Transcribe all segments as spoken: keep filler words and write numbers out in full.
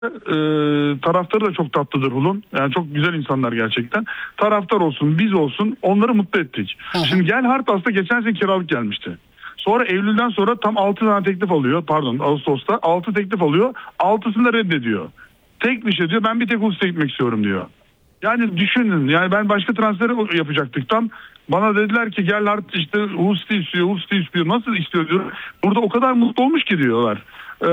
e, taraftarı da çok tatlıdır Hulun. Yani çok güzel insanlar gerçekten. Taraftar olsun, biz olsun, onları mutlu ettik. Hı hı. Şimdi Gelhart aslında geçen sene kiralık gelmişti. Sonra Eylül'den sonra tam altı tane teklif alıyor. Pardon, Ağustos'ta altı teklif alıyor. altısını da reddediyor. Tek bir şey diyor, ben bir tek Ulus'a gitmek istiyorum diyor. Yani düşünün, yani ben başka transferi yapacaktık tam. Bana dediler ki Gelhart işte Ulus'ta istiyor, Ulus'ta istiyor. Nasıl istiyor diyor. Burada o kadar mutlu olmuş ki diyorlar. Ee,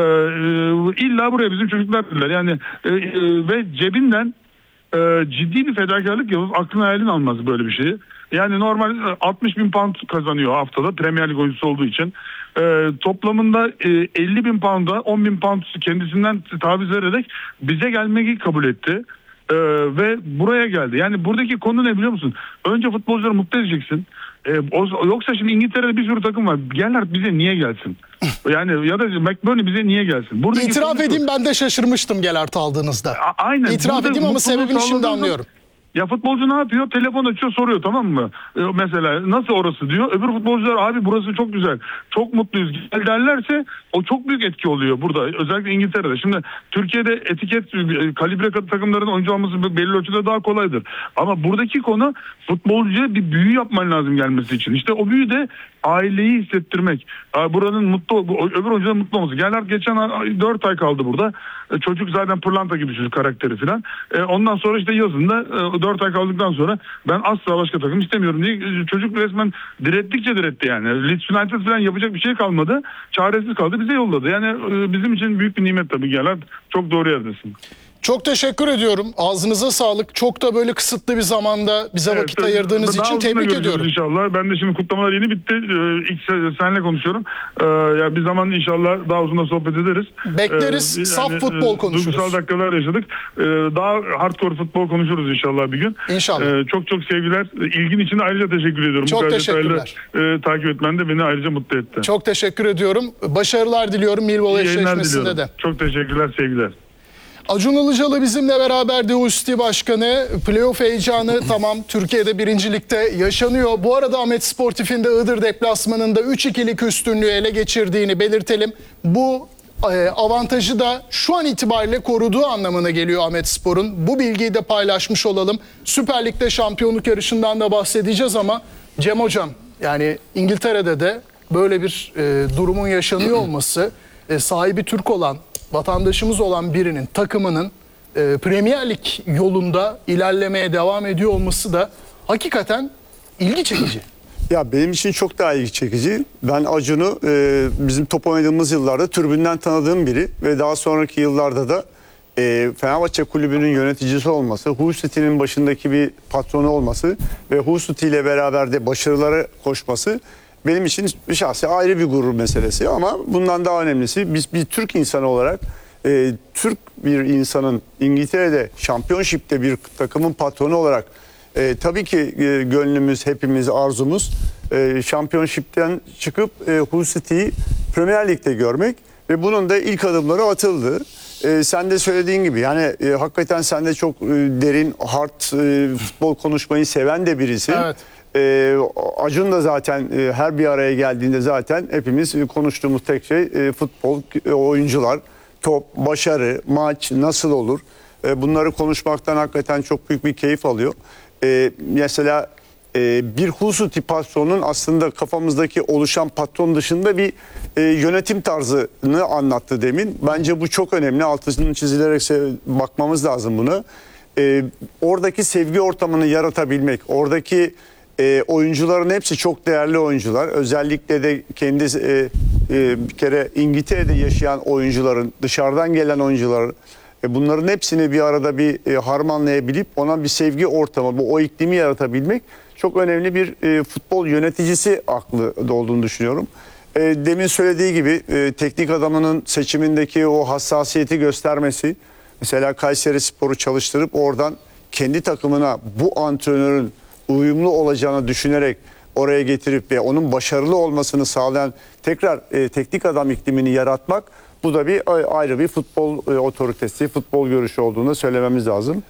illa buraya bizim çocuklar dediler. Yani e, e, ve cebinden e, ciddi bir fedakarlık yapıp aklın hayalin almaz böyle bir şeyi. Yani normal altmış bin pound kazanıyor haftada Premier Lig oyuncusu olduğu için. E, toplamında e, elli bin pound'a on bin pound kendisinden taviz vererek bize gelmeyi kabul etti. Ee, ve buraya geldi. Yani buradaki konu ne biliyor musun? Önce futbolcuları mutlu edeceksin. Ee, o, yoksa şimdi İngiltere'de bir sürü takım var. Gelhart bize niye gelsin? Yani ya da McBurney bize niye gelsin? Buradaki İtiraf edeyim, ben de şaşırmıştım Gelhart aldığınızda. A- aynen. İtiraf edeyim ama sebebini şimdi anlıyorum. Ya futbolcu ne yapıyor? Telefon açıyor, soruyor, tamam mı? Ee, mesela nasıl orası diyor. Öbür futbolcular abi burası çok güzel, çok mutluyuz gel derlerse o çok büyük etki oluyor burada. Özellikle İngiltere'de. Şimdi Türkiye'de etiket, kalibre takımların oyuncu alması belli ölçüde daha kolaydır. Ama buradaki konu futbolcuya bir büyü yapman lazım gelmesi için. İşte o büyü de aileyi hissettirmek. Buranın mutlu, öbür oyuncuların mutlu olması. Gelhart geçen dört ay kaldı burada. Çocuk zaten pırlanta gibi çocuk karakteri falan. Ondan sonra işte yazında dört ay kaldıktan sonra ben asla başka takım istemiyorum diye çocuk resmen direttikçe diretti yani. Leeds United falan yapacak bir şey kalmadı. Çaresiz kaldı, bize yolladı. Yani bizim için büyük bir nimet tabii Gelhart. Çok doğru yerdesin. Çok teşekkür ediyorum. Ağzınıza sağlık. Çok da böyle kısıtlı bir zamanda bize evet, vakit ayırdığınız için tebrik ediyorum. İnşallah. Ben de şimdi kutlamalar yeni bitti. Ee, ilk seninle konuşuyorum. Ee, ya bir zaman inşallah daha uzun da sohbet ederiz. Bekleriz. Ee, Saf yani, futbol konuşuruz. Duygusal dakikalar yaşadık. Ee, daha hardcore futbol konuşuruz inşallah bir gün. İnşallah. Ee, çok çok sevgiler. İlgin için ayrıca teşekkür ediyorum. Çok Bu teşekkürler. Detaylı, e, takip etmen de beni ayrıca mutlu etti. Çok teşekkür ediyorum. Başarılar diliyorum Millwall eşleşmesinde de. Çok teşekkürler, sevgiler. Acun Ilıcalı bizimle beraber, Deulsti Başkanı. Playoff heyecanı tamam, Türkiye'de birincilikte yaşanıyor. Bu arada Ahmet Sportif'in de Iğdır deplasmanında üç ikilik üstünlüğü ele geçirdiğini belirtelim. Bu e, avantajı da şu an itibariyle koruduğu anlamına geliyor Ahmet Spor'un. Bu bilgiyi de paylaşmış olalım. Süper Lig'de şampiyonluk yarışından da bahsedeceğiz ama Cem Hocam, yani İngiltere'de de böyle bir e, durumun yaşanıyor olması, e, sahibi Türk olan, vatandaşımız olan birinin, takımının e, Premier Lig yolunda ilerlemeye devam ediyor olması da hakikaten ilgi çekici. Ya benim için çok daha ilgi çekici. Ben Acun'u e, bizim top oynadığımız yıllarda tribünden tanıdığım biri ve daha sonraki yıllarda da e, Fenerbahçe Kulübü'nün yöneticisi olması, Hull City'nin başındaki bir patronu olması ve Hull City ile beraber de başarılara koşması benim için şahsi ayrı bir gurur meselesi. Ama bundan daha önemlisi, biz bir Türk insanı olarak e, Türk bir insanın İngiltere'de Championship'te bir takımın patronu olarak e, tabii ki e, gönlümüz, hepimiz, arzumuz e, Championship'ten çıkıp e, Hull City'yi Premier Lig'de görmek ve bunun da ilk adımları atıldı. E, sen de söylediğin gibi yani e, hakikaten sen de çok e, derin, hard e, futbol konuşmayı seven de birisi. Evet. E, Acun da zaten e, her bir araya geldiğinde zaten hepimiz e, konuştuğumuz tek şey e, futbol, e, oyuncular, top, başarı, maç nasıl olur? E, bunları konuşmaktan hakikaten çok büyük bir keyif alıyor. E, mesela e, bir Hull City patronun aslında kafamızdaki oluşan patron dışında bir e, yönetim tarzını anlattı demin. Bence bu çok önemli. Altını çizilerek bakmamız lazım buna. E, oradaki sevgi ortamını yaratabilmek, oradaki E, oyuncuların hepsi çok değerli oyuncular. Özellikle de kendi e, e, bir kere İngiltere'de yaşayan oyuncuların, dışarıdan gelen oyuncuların, e, bunların hepsini bir arada bir e, harmanlayabilip ona bir sevgi ortamı, bu o iklimi yaratabilmek çok önemli bir e, futbol yöneticisi aklı olduğunu düşünüyorum. E, demin söylediği gibi e, teknik adamının seçimindeki o hassasiyeti göstermesi, mesela Kayserispor'u çalıştırıp oradan kendi takımına bu antrenörün uyumlu olacağını düşünerek oraya getirip ve onun başarılı olmasını sağlayan tekrar e, teknik adam iklimini yaratmak, bu da bir ayrı bir futbol e, otoritesi, futbol görüşü olduğunu söylememiz lazım.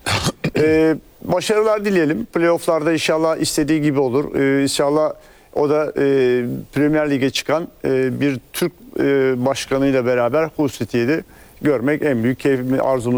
e, başarılar dileyelim. Playoff'larda inşallah istediği gibi olur. E, inşallah o da e, Premier Lig'e çıkan e, bir Türk e, başkanıyla beraber Hull City'ye de görmek en büyük keyfimiz, arzumuz.